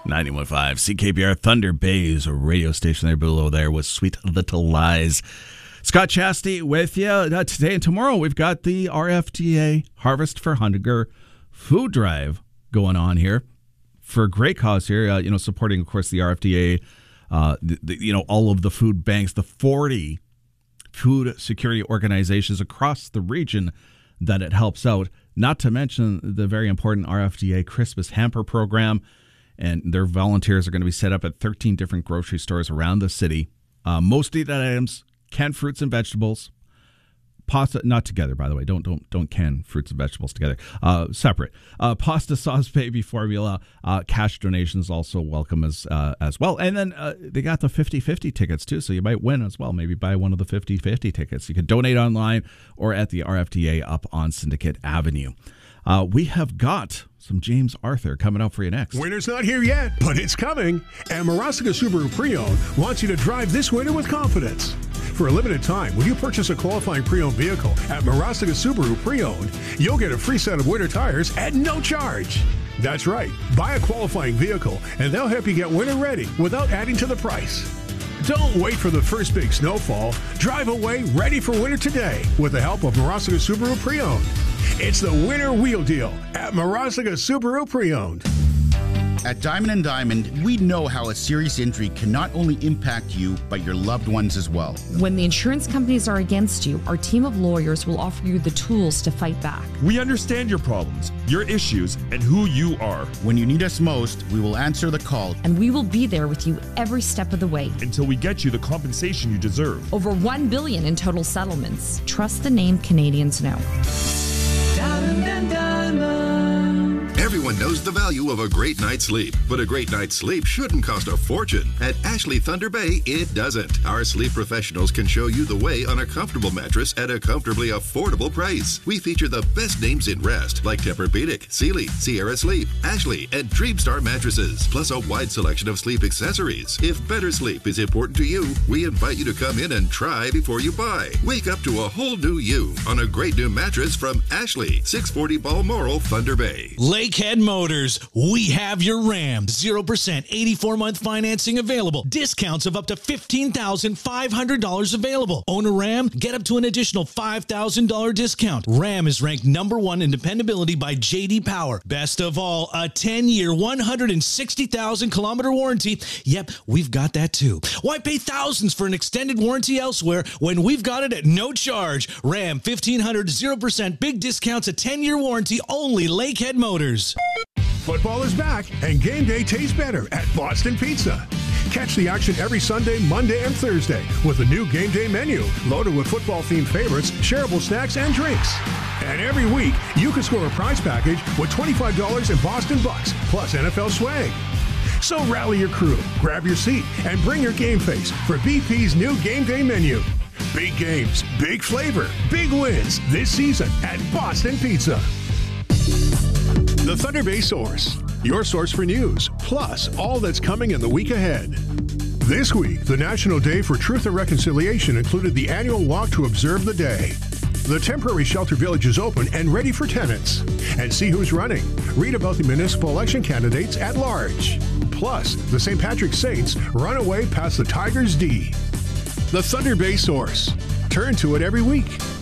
91.5 CKPR Thunder Bay's radio station there below there with Sweet Little Lies. Scott Chastity with you. Today and tomorrow we've got the RFDA Harvest for Hunger food drive going on here for a great cause here, supporting, of course, the RFDA, all of the food banks, the 40 food security organizations across the region that it helps out, not to mention the very important RFDA Christmas Hamper Program. And their volunteers are going to be set up at 13 different grocery stores around the city. Most of the items, canned fruits and vegetables, pasta, not together, by the way. Don't can fruits and vegetables together. Separate. Pasta sauce, baby formula. Cash donations also welcome as well. And then they got the 50-50 tickets too, so you might win as well. Maybe buy one of the 50-50 tickets. You can donate online or at the RFDA up on Syndicate Avenue. We have got some James Arthur coming up for you next. Winter's not here yet, but it's coming. And Marastica Subaru Pre-Owned wants you to drive this winter with confidence. For a limited time, when you purchase a qualifying pre-owned vehicle at Marastica Subaru Pre-Owned, you'll get a free set of winter tires at no charge. That's right. Buy a qualifying vehicle, and they'll help you get winter ready without adding to the price. Don't wait for the first big snowfall. Drive away ready for winter today with the help of Marastica Subaru Pre-Owned. It's the winter wheel deal at Marastica Subaru Pre-Owned. At Diamond & Diamond, we know how a serious injury can not only impact you, but your loved ones as well. When the insurance companies are against you, our team of lawyers will offer you the tools to fight back. We understand your problems, your issues, and who you are. When you need us most, we will answer the call. And we will be there with you every step of the way. Until we get you the compensation you deserve. Over $1 billion in total settlements. Trust the name Canadians know. Diamond & Diamond. Everyone knows the value of a great night's sleep, but a great night's sleep shouldn't cost a fortune. At Ashley Thunder Bay, it doesn't. Our sleep professionals can show you the way on a comfortable mattress at a comfortably affordable price. We feature the best names in rest, like Tempur-Pedic, Sealy, Sierra Sleep, Ashley, and Dreamstar mattresses, plus a wide selection of sleep accessories. If better sleep is important to you, we invite you to come in and try before you buy. Wake up to a whole new you on a great new mattress from Ashley, 640 Balmoral, Thunder Bay. Lakehead Motors, we have your Ram. 0% 84-month financing available. Discounts of up to $15,500 available. Own a Ram? Get up to an additional $5,000 discount. Ram is ranked #1 in dependability by J.D. Power. Best of all, a 10-year, 160,000-kilometer warranty. Yep, we've got that too. Why pay thousands for an extended warranty elsewhere when we've got it at no charge? Ram 1500, 0%, big discounts, a 10-year warranty, only Lakehead Motors. Football is back, and game day tastes better at Boston Pizza. Catch the action every Sunday, Monday, and Thursday with a new game day menu loaded with football-themed favorites, shareable snacks, and drinks. And every week, you can score a prize package with $25 in Boston Bucks, plus NFL swag. So rally your crew, grab your seat, and bring your game face for BP's new game day menu. Big games, big flavor, big wins this season at Boston Pizza. The Thunder Bay Source, your source for news, plus all that's coming in the week ahead. This week, the National Day for Truth and Reconciliation included the annual walk to observe the day. The temporary shelter village is open and ready for tenants. And see who's running. Read about the municipal election candidates at large. Plus, the St. Patrick's Saints run away past the Tigers D. The Thunder Bay Source. Turn to it every week.